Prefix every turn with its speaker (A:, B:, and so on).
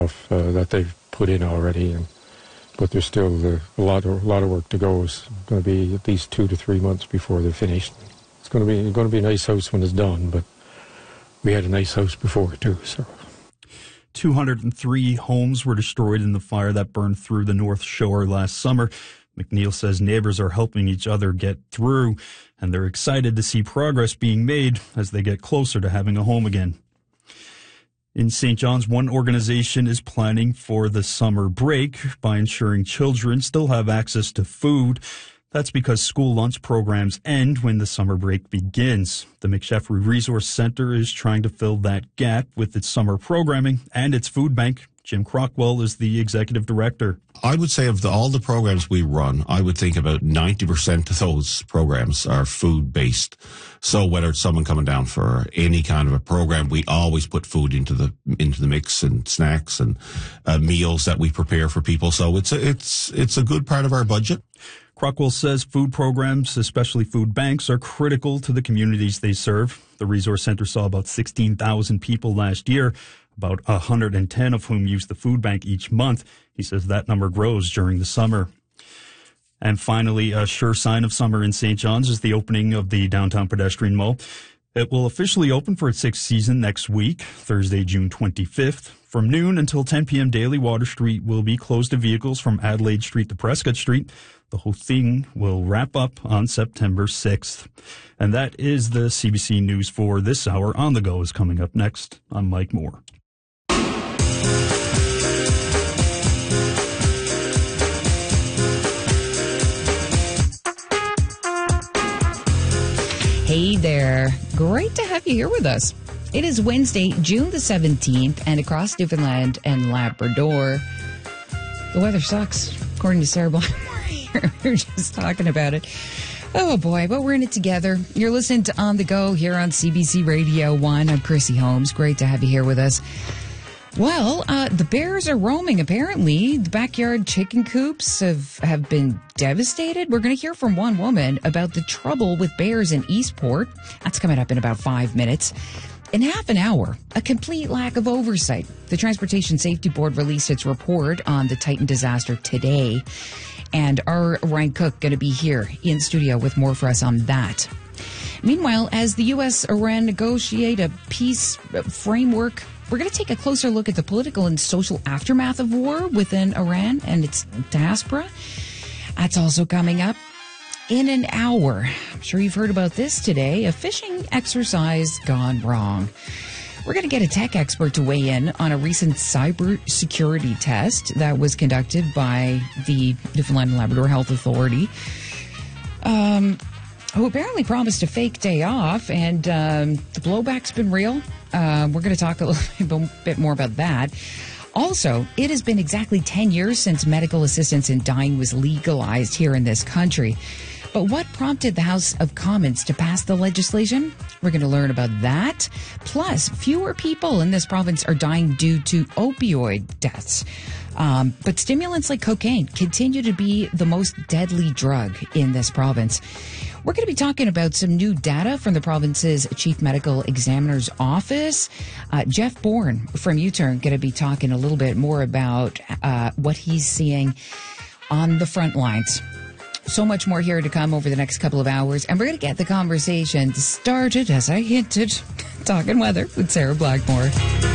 A: that they've put in already, but there's still a lot of work to go. It's going to be at least 2 to 3 months before they're finished. It's going to be a nice house when it's done, but we had a nice house before too. So
B: 203 homes were destroyed in the fire that burned through the North Shore last summer. McNeil says neighbors are helping each other get through, and they're excited to see progress being made as they get closer to having a home again. In St. John's, one organization is planning for the summer break by ensuring children still have access to food. That's because school lunch programs end when the summer break begins. The McSheffrey Resource Center is trying to fill that gap with its summer programming and its food bank. Jim Crockwell is the executive director.
C: I would say of all the programs we run, I would think about 90% of those programs are food-based. So whether it's someone coming down for any kind of a program, we always put food into the mix, and snacks and meals that we prepare for people. So it's a good part of our budget.
B: Crockwell says food programs, especially food banks, are critical to the communities they serve. The Resource Center saw about 16,000 people last year, about 110 of whom use the food bank each month. He says that number grows during the summer. And finally, a sure sign of summer in St. John's is the opening of the downtown pedestrian mall. It will officially open for its sixth season next week, Thursday, June 25th. From noon until 10 p.m. daily, Water Street will be closed to vehicles from Adelaide Street to Prescott Street. The whole thing will wrap up on September 6th. And that is the CBC News for this hour. On the Go is coming up next. I'm Mike Moore.
D: Hey there. Great to have you here with us. It is Wednesday, June the 17th, and across Newfoundland and Labrador, the weather sucks, according to Sarah Blackmore here. We're just talking about it. Oh boy, but we're in it together. You're listening to On the Go here on CBC Radio 1. I'm Chrissy Holmes. Great to have you here with us. Well, the bears are roaming, apparently. The backyard chicken coops have been devastated. We're going to hear from one woman about the trouble with bears in Eastport. That's coming up in about 5 minutes. In half an hour, a complete lack of oversight. The Transportation Safety Board released its report on the Titan disaster today. And our Ryan Cook going to be here in studio with more for us on that. Meanwhile, as the U.S.-Iran negotiate a peace framework, we're going to take a closer look at the political and social aftermath of war within Iran and its diaspora. That's also coming up in an hour. I'm sure you've heard about this today, a fishing exercise gone wrong. We're going to get a tech expert to weigh in on a recent cybersecurity test that was conducted by the Newfoundland and Labrador Health Authority, who apparently promised a fake day off, and the blowback's been real. We're going to talk a little bit more about that. Also, it has been exactly 10 years since medical assistance in dying was legalized here in this country. But what prompted the House of Commons to pass the legislation? We're going to learn about that. Plus, fewer people in this province are dying due to opioid deaths. But stimulants like cocaine continue to be the most deadly drug in this province. We're going to be talking about some new data from the province's Chief Medical Examiner's Office. Jeff Bourne from U-Turn going to be talking a little bit more about what he's seeing on the front lines. So much more here to come over the next couple of hours. And we're going to get the conversation started, as I hinted, talking weather with Sarah Blackmore.